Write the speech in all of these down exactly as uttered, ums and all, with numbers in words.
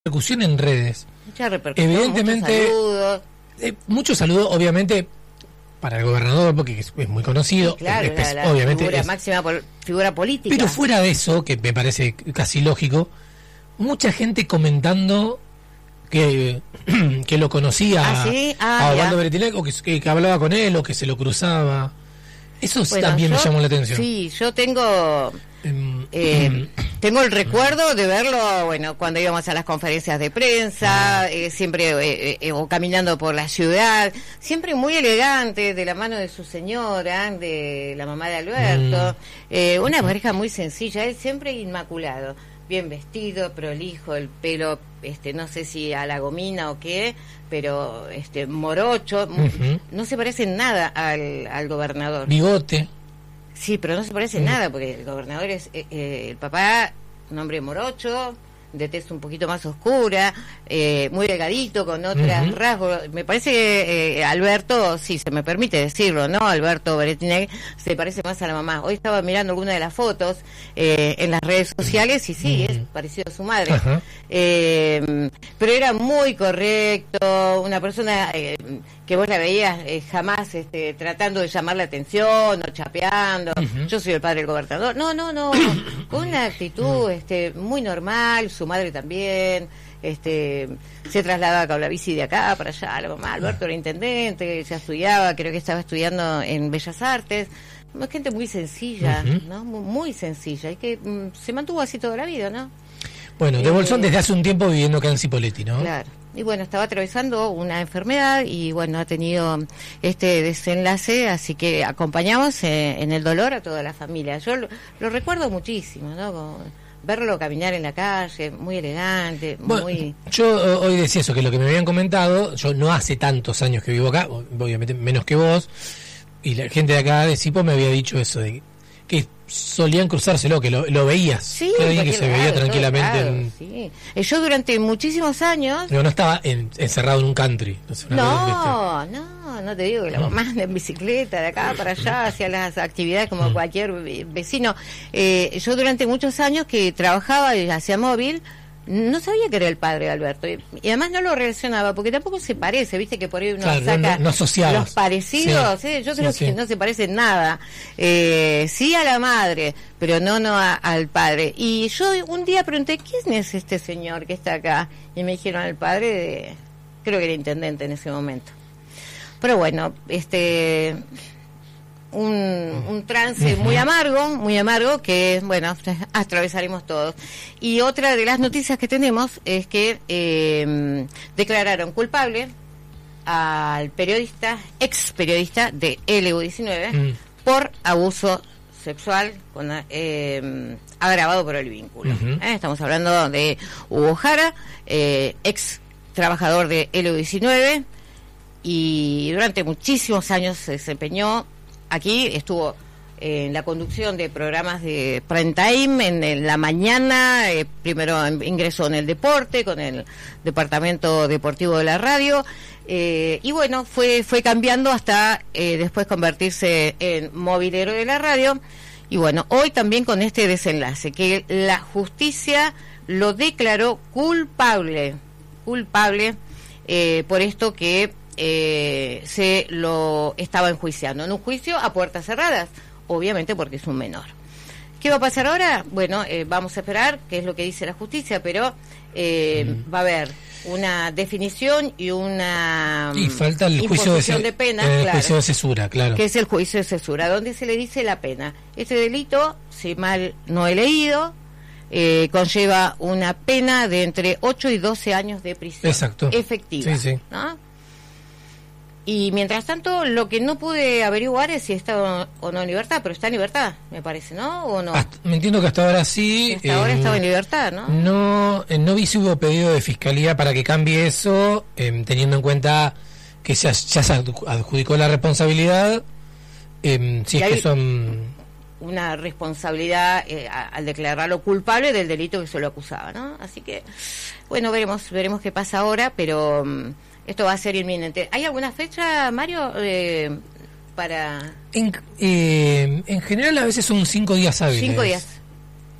repercusión en redes. Mucha repercusión, evidentemente, muchos saludos. Eh, muchos saludos, obviamente, para el gobernador, porque es, es muy conocido. Sí, claro, es, la, es, la obviamente figura es, máxima pol- figura política. Pero fuera de eso, que me parece casi lógico, mucha gente comentando que, que lo conocía ¿Ah, sí? ah, a Osvaldo Beretinec, o que, que, que hablaba con él, o que se lo cruzaba. Eso bueno, también yo, me llamó la atención. Sí, yo tengo... Um, Eh, tengo el recuerdo de verlo, bueno, cuando íbamos a las conferencias de prensa, eh, siempre eh, eh, o caminando por la ciudad, siempre muy elegante, de la mano de su señora, de la mamá de Alberto, mm. eh, una pareja muy sencilla, él siempre inmaculado, bien vestido, prolijo, el pelo, este, no sé si a la gomina o qué, pero este morocho, uh-huh. no se parece en nada al, al gobernador. Bigote. Sí, pero no se parece en nada, porque el gobernador es eh, eh, el papá, un hombre morocho, de tez un poquito más oscura, eh, muy delgadito, con otros uh-huh. rasgos. Me parece que eh, Alberto, si se me permite decirlo, ¿no? Alberto Beretinec se parece más a la mamá. Hoy estaba mirando alguna de las fotos eh, en las redes sociales y sí, uh-huh. es parecido a su madre. Uh-huh. Eh, pero era muy correcto, una persona eh, que vos la veías eh, jamás este, tratando de llamar la atención o chapeando. Uh-huh. Yo soy el padre del gobernador. No, no, no. Con una actitud este, muy normal. Su madre también, este, se trasladaba con la bici de acá para allá, la mamá Alberto era intendente, ya estudiaba, creo que estaba estudiando en Bellas Artes, una gente muy sencilla, uh-huh. ¿no? Muy, muy sencilla, y que mm, se mantuvo así toda la vida, ¿no? Bueno, de eh, Bolsón desde hace un tiempo viviendo acá en Cipolletti, ¿no? Claro, y bueno, estaba atravesando una enfermedad y bueno, ha tenido este desenlace, así que acompañamos eh, en el dolor a toda la familia. Yo lo, lo recuerdo muchísimo, ¿no? Como, verlo caminar en la calle, muy elegante, bueno, muy... Yo hoy decía eso, que lo que me habían comentado, yo no hace tantos años que vivo acá, obviamente menos que vos, y la gente de acá de Cipo me había dicho eso, de que solían cruzárselo, que lo, lo veías, sí, que alguien que se veía tranquilamente. Claro, en... sí. Yo durante muchísimos años... Pero no estaba en, encerrado en un country. No, sé, no, vez, no, no te digo que la mamá anda en bicicleta de acá para allá, hacia las actividades como mm. cualquier vecino. Eh, yo durante muchos años que trabajaba y hacía móvil, no sabía que era el padre de Alberto y, y además no lo relacionaba porque tampoco se parece, viste que por ahí uno claro, saca no, no los parecidos, sí, ¿sí? Yo creo sí, que sí. no se parecen nada, eh, sí a la madre, pero no no a, al padre. Y yo un día pregunté, ¿quién es este señor que está acá? Y me dijeron el padre de, creo que era intendente en ese momento. Pero bueno, este... Un, un trance muy amargo, muy amargo, que, bueno, atravesaremos todos. Y otra de las noticias que tenemos es que eh, declararon culpable al periodista, ex periodista de L U diecinueve, mm. por abuso sexual con, eh, agravado por el vínculo. Uh-huh. ¿Eh? Estamos hablando de Hugo Jara, eh, ex trabajador de L U diecinueve, y durante muchísimos años se desempeñó. Aquí estuvo eh, en la conducción de programas de prime time, en, en la mañana, eh, primero ingresó en el deporte, con el departamento deportivo de la radio, eh, y bueno, fue fue cambiando hasta eh, después convertirse en movilero de la radio, y bueno, hoy también con este desenlace, que la justicia lo declaró culpable, culpable eh, por esto que... Eh, se lo estaba enjuiciando en un juicio a puertas cerradas, obviamente porque es un menor. ¿Qué va a pasar ahora? Bueno, eh, vamos a esperar qué es lo que dice la justicia, pero eh, mm. va a haber una definición y una y falta el juicio de, de pena, el claro, juicio de cesura, claro, que es el juicio de cesura, donde se le dice la pena. Este delito, si mal no he leído, eh, conlleva una pena de entre ocho y doce años de prisión. Exacto. Efectiva, sí, sí. ¿no? Y mientras tanto, lo que no pude averiguar es si está o no en libertad, pero está en libertad, me parece, ¿no? ¿O no? Hasta, me entiendo que hasta ahora sí. Hasta eh, ahora estaba en libertad, ¿no? No, eh, no vi si hubo pedido de fiscalía para que cambie eso, eh, teniendo en cuenta que ya, ya se adjudicó la responsabilidad, eh, si es que son... una responsabilidad eh, al declararlo culpable del delito que se lo acusaba, ¿no? Así que, bueno, veremos, veremos qué pasa ahora, pero... Um, esto va a ser inminente. ¿Hay alguna fecha, Mario, eh, para...? En, eh, en general a veces son cinco días hábiles. Cinco días.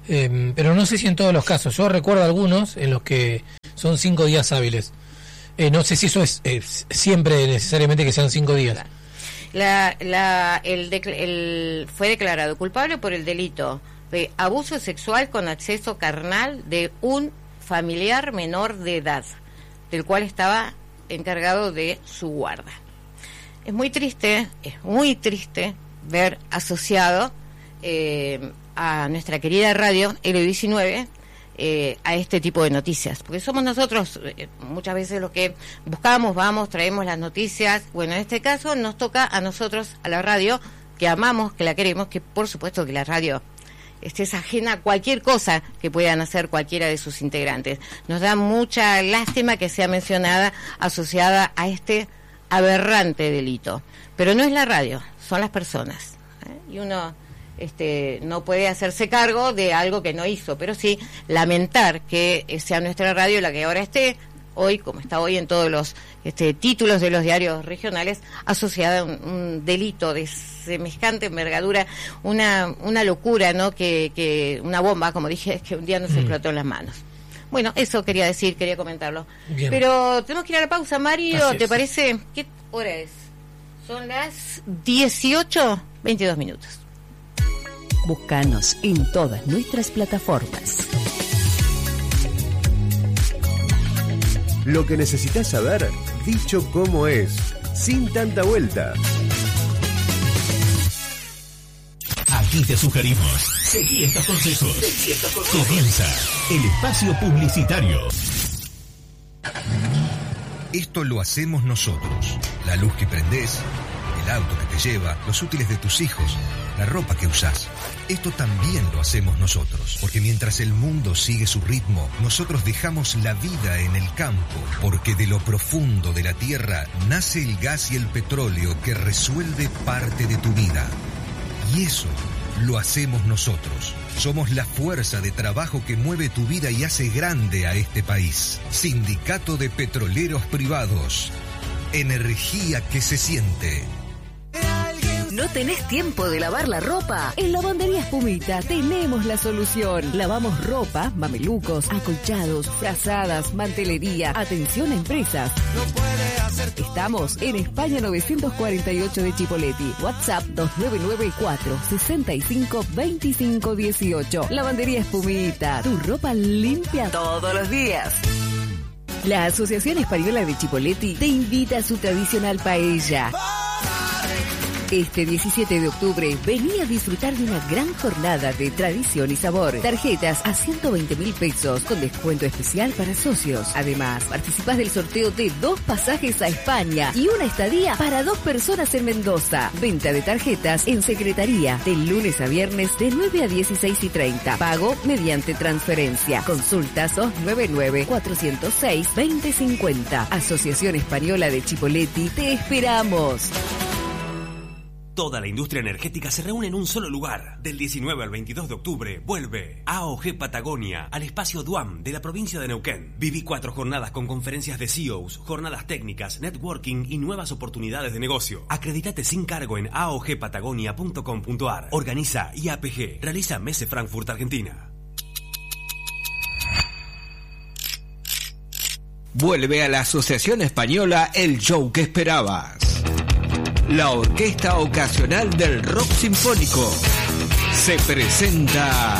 Eh, pero no sé si en todos los casos. Yo recuerdo algunos en los que son cinco días hábiles. Eh, no sé si eso es eh, siempre necesariamente que sean cinco días. La, la, el, de, el fue declarado culpable por el delito de abuso sexual con acceso carnal de un familiar menor de edad, del cual estaba encargado de su guarda. Es muy triste, es muy triste ver asociado eh, a nuestra querida radio L diecinueve eh, a este tipo de noticias, porque somos nosotros eh, muchas veces los que buscamos, vamos, traemos las noticias. Bueno, en este caso nos toca a nosotros, a la radio, que amamos, que la queremos, que por supuesto que la radio este, es ajena a cualquier cosa que puedan hacer cualquiera de sus integrantes. Nos da mucha lástima que sea mencionada, asociada a este aberrante delito. Pero no es la radio, son las personas. ¿eh? Y uno este, no puede hacerse cargo de algo que no hizo, pero sí lamentar que sea nuestra radio la que ahora esté, hoy, como está hoy en todos los este, títulos de los diarios regionales, asociada a un, un delito de semejante envergadura, una una locura, ¿no? Que, que una bomba, como dije, que un día nos mm. explotó en las manos. Bueno, eso quería decir, quería comentarlo. Bien. Pero tenemos que ir a la pausa, Mario, ¿te parece? ¿Qué hora es? Son las dieciocho veintidós minutos. Búscanos en todas nuestras plataformas. Lo que necesitas saber, dicho como es, sin tanta vuelta. Aquí te sugerimos, seguí estos consejos. Seguí estos consejos. Comienza el espacio publicitario. Esto lo hacemos nosotros. La luz que prendés, el auto que te lleva, los útiles de tus hijos, la ropa que usás. Esto también lo hacemos nosotros, porque mientras el mundo sigue su ritmo, nosotros dejamos la vida en el campo, porque de lo profundo de la tierra nace el gas y el petróleo que resuelve parte de tu vida. Y eso lo hacemos nosotros. Somos la fuerza de trabajo que mueve tu vida y hace grande a este país. Sindicato de Petroleros Privados. Energía que se siente. ¿No tenés tiempo de lavar la ropa? En Lavandería Espumita tenemos la solución. Lavamos ropa, mamelucos, acolchados, frazadas, mantelería. Atención a empresas. Estamos en España novecientos cuarenta y ocho de Chipoleti. WhatsApp dos nueve nueve cuatro seis cinco dos cinco uno ocho. Lavandería Espumita. Tu ropa limpia todos los días. La Asociación Española de Chipoleti te invita a su tradicional paella. Este diecisiete de octubre, vení a disfrutar de una gran jornada de tradición y sabor. Tarjetas a ciento veinte mil pesos con descuento especial para socios. Además, participás del sorteo de dos pasajes a España y una estadía para dos personas en Mendoza. Venta de tarjetas en secretaría de lunes a viernes de nueve a dieciséis y treinta. Pago mediante transferencia. Consultas dos nueve nueve cuatro cero seis dos cero cinco cero. Asociación Española de Chipoleti, te esperamos. Toda la industria energética se reúne en un solo lugar. Del diecinueve al veintidós de octubre, vuelve A O G Patagonia al espacio Duam de la provincia de Neuquén. Viví cuatro jornadas con conferencias de C E Os, jornadas técnicas, networking y nuevas oportunidades de negocio. Acredítate sin cargo en a o g patagonia punto com punto a r. Organiza I A P G. Realiza Messe Frankfurt, Argentina. Vuelve a la Asociación Española el show que esperabas. La Orquesta Ocasional del Rock Sinfónico se presenta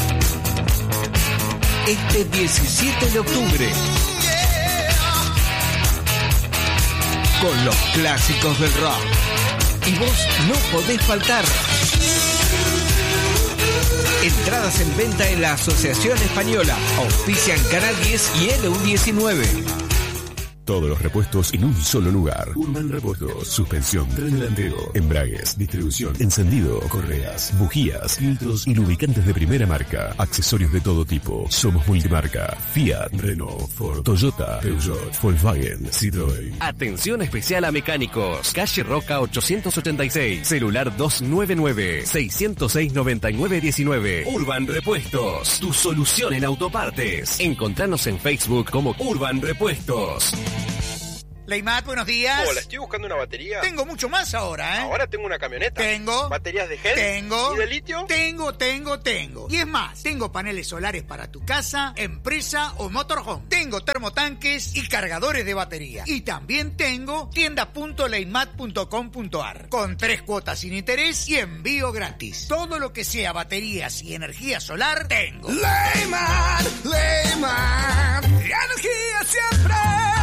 este diecisiete de octubre con los clásicos del rock. Y vos no podés faltar. Entradas en venta en la Asociación Española. Auspician Canal diez y L U diecinueve. Todos los repuestos en un solo lugar. Urban Repuestos, suspensión, tren delantero, embragues, distribución, encendido, correas, bujías, filtros y lubricantes de primera marca. Accesorios de todo tipo. Somos multimarca. Fiat, Renault, Ford, Toyota, Peugeot, Volkswagen, Citroën. Atención especial a mecánicos. Calle Roca ochocientos ochenta y seis. Celular dos nueve nueve seis cero seis nueve nueve uno nueve. Urban Repuestos, tu solución en autopartes. Encontranos en Facebook como Urban Repuestos. Leimat, buenos días. Hola, estoy buscando una batería. Tengo mucho más ahora, ¿eh? Ahora tengo una camioneta. Tengo. ¿Baterías de gel? Tengo. ¿Y de litio? Tengo, tengo, tengo. Y es más, tengo paneles solares para tu casa, empresa o motorhome. Tengo termotanques y cargadores de batería. Y también tengo tienda punto leimat punto com punto ar con tres cuotas sin interés y envío gratis. Todo lo que sea baterías y energía solar, tengo. Leimat, Leimat, energía siempre.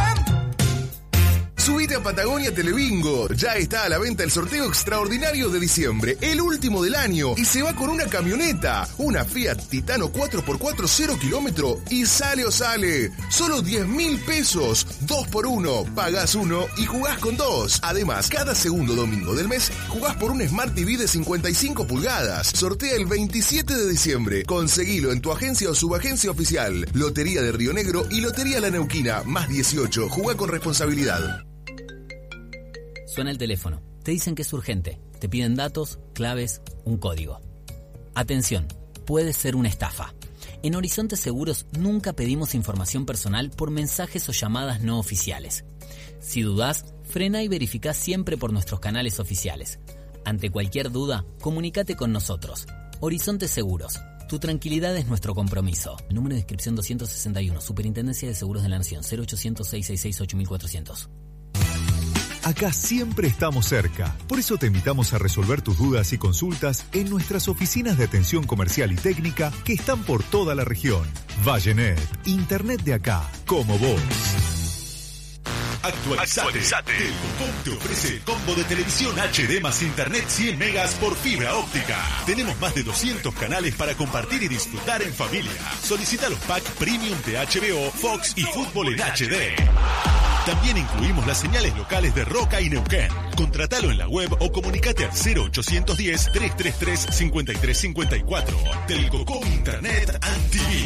Subite a Patagonia Telebingo. Ya está a la venta el sorteo extraordinario de diciembre, el último del año, y se va con una camioneta, una Fiat Titano cuatro por cuatro cero kilómetro, y sale o sale. Solo diez mil pesos, dos por uno. Pagás uno y jugás con dos. Además, cada segundo domingo del mes jugás por un Smart T V de cincuenta y cinco pulgadas. Sortea el veintisiete de diciembre. Conseguilo en tu agencia o subagencia oficial. Lotería de Río Negro y Lotería La Neuquina, más dieciocho. Jugá con responsabilidad. Suena el teléfono. Te dicen que es urgente. Te piden datos, claves, un código. Atención, puede ser una estafa. En Horizonte Seguros nunca pedimos información personal por mensajes o llamadas no oficiales. Si dudás, frena y verificá siempre por nuestros canales oficiales. Ante cualquier duda, comunícate con nosotros. Horizonte Seguros. Tu tranquilidad es nuestro compromiso. Número de inscripción doscientos sesenta y uno. Superintendencia de Seguros de la Nación. cero ochocientos, seiscientos sesenta y seis, ocho mil cuatrocientos. Acá siempre estamos cerca. Por eso te invitamos a resolver tus dudas y consultas en nuestras oficinas de atención comercial y técnica que están por toda la región. Vallenet, Internet de acá, como vos. Actualizate. Actualizate. Telcocom te ofrece el combo de televisión H D más internet cien megas por fibra óptica. Tenemos más de doscientos canales para compartir y disfrutar en familia. Solicita los packs premium de H B O, Fox y Fútbol en H D. También incluimos las señales locales de Roca y Neuquén. Contratalo en la web o comunicate al cero ochocientos diez, trescientos treinta y tres, cincuenta y tres cincuenta y cuatro. Telcocom Internet and T V.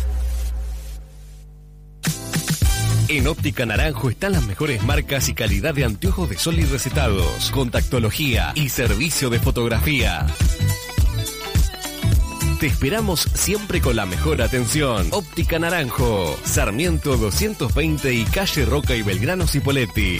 En Óptica Naranjo están las mejores marcas y calidad de anteojos de sol y recetados, contactología y servicio de fotografía. Te esperamos siempre con la mejor atención. Óptica Naranjo, Sarmiento doscientos veinte y calle Roca y Belgrano Cipolletti.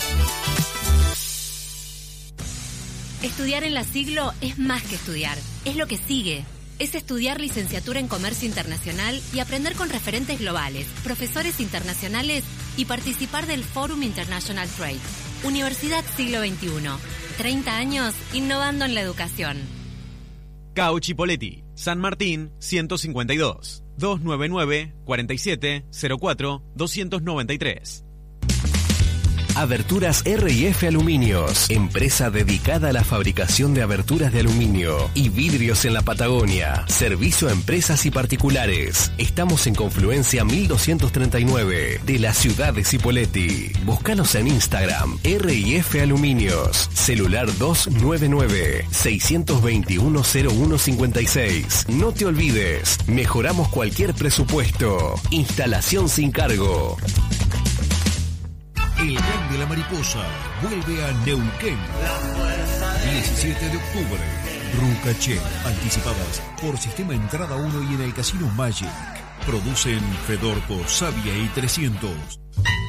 Estudiar en la Siglo es más que estudiar, es lo que sigue. Es estudiar licenciatura en Comercio Internacional y aprender con referentes globales, profesores internacionales y participar del Forum International Trade. Universidad Siglo veintiuno. treinta años innovando en la educación. C A U Chipolletti, San Martín ciento cincuenta y dos, doscientos noventa y nueve, cuarenta y siete, cero cuatro, doscientos noventa y tres. Aberturas R y F Aluminios, empresa dedicada a la fabricación de aberturas de aluminio y vidrios en la Patagonia. Servicio a empresas y particulares. Estamos en Confluencia mil doscientos treinta y nueve de la ciudad de Cipolletti. Búscanos en Instagram, R y F Aluminios. Celular dos nueve nueve, seis dos uno, cero uno cinco seis. No te olvides, mejoramos cualquier presupuesto. Instalación sin cargo. El Tren de la Mariposa vuelve a Neuquén. diecisiete de octubre. Rucaché. Anticipadas por Sistema Entrada uno y en el Casino Magic. Producen Fedorco, Savia y trescientos.